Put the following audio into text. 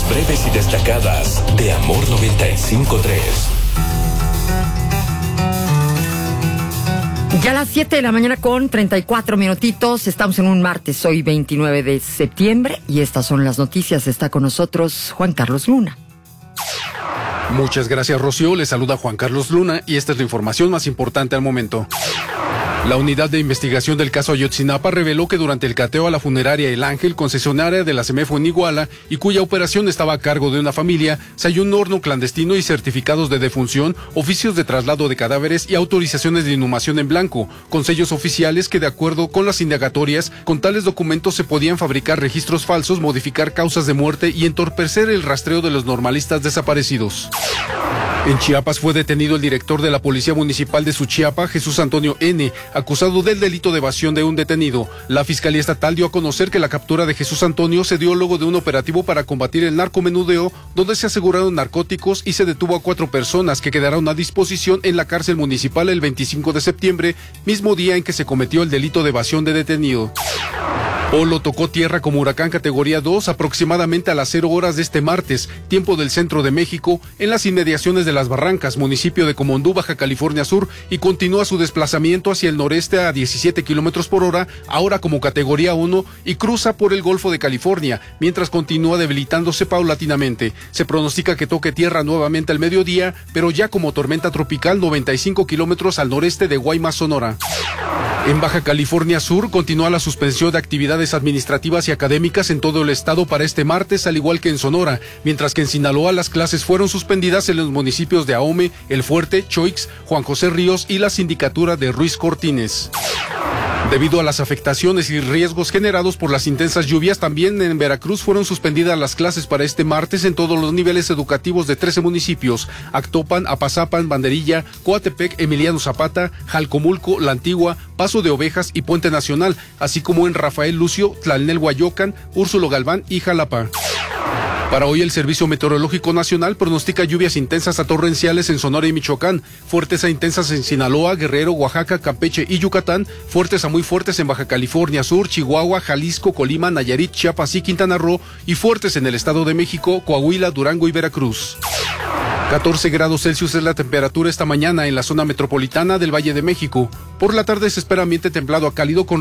Las breves y destacadas de Amor 95.3. Ya a las 7 de la mañana con 34 minutitos. Estamos en un martes, hoy 29 de septiembre. Y estas son las noticias. Está con nosotros Juan Carlos Luna. Muchas gracias, Rocío. Les saluda Juan Carlos Luna y esta es la información más importante al momento. La unidad de investigación del caso Ayotzinapa reveló que durante el cateo a la funeraria El Ángel, concesionaria de la CEMEFO en Iguala, y cuya operación estaba a cargo de una familia, se halló un horno clandestino y certificados de defunción, oficios de traslado de cadáveres y autorizaciones de inhumación en blanco, con sellos oficiales que, de acuerdo con las indagatorias, con tales documentos se podían fabricar registros falsos, modificar causas de muerte y entorpecer el rastreo de los normalistas desaparecidos. En Chiapas fue detenido el director de la Policía Municipal de Suchiapa, Jesús Antonio N., acusado del delito de evasión de un detenido. La Fiscalía Estatal dio a conocer que la captura de Jesús Antonio se dio luego de un operativo para combatir el narcomenudeo, donde se aseguraron narcóticos y se detuvo a 4 personas que quedaron a disposición en la cárcel municipal el 25 de septiembre, mismo día en que se cometió el delito de evasión de detenido. Polo tocó tierra como huracán categoría 2 aproximadamente a las 0 horas de este martes, tiempo del centro de México, en las inmediaciones de Las Barrancas, municipio de Comondú, Baja California Sur, y continúa su desplazamiento hacia el noreste a 17 kilómetros por hora, ahora como categoría 1, y cruza por el Golfo de California, mientras continúa debilitándose paulatinamente. Se pronostica que toque tierra nuevamente al mediodía, pero ya como tormenta tropical 95 kilómetros al noreste de Guaymas, Sonora. En Baja California Sur continúa la suspensión de actividades administrativas y académicas en todo el estado para este martes, al igual que en Sonora, mientras que en Sinaloa las clases fueron suspendidas en los municipios de Ahome, El Fuerte, Choix, Juan José Ríos y la sindicatura de Ruiz Cortines. Debido a las afectaciones y riesgos generados por las intensas lluvias, también en Veracruz fueron suspendidas las clases para este martes en todos los niveles educativos de 13 municipios: Actopan, Apazapan, Banderilla, Coatepec, Emiliano Zapata, Jalcomulco, La Antigua, Paso de Ovejas y Puente Nacional, así como en Rafael Lucio, Tlalnelhuayocan, Úrsulo Galván y Jalapa. Para hoy el Servicio Meteorológico Nacional pronostica lluvias intensas a torrenciales en Sonora y Michoacán, fuertes a intensas en Sinaloa, Guerrero, Oaxaca, Campeche y Yucatán, fuertes a muy fuertes en Baja California Sur, Chihuahua, Jalisco, Colima, Nayarit, Chiapas y Quintana Roo, y fuertes en el Estado de México, Coahuila, Durango y Veracruz. 14 grados Celsius es la temperatura esta mañana en la zona metropolitana del Valle de México. Por la tarde se espera ambiente templado a cálido con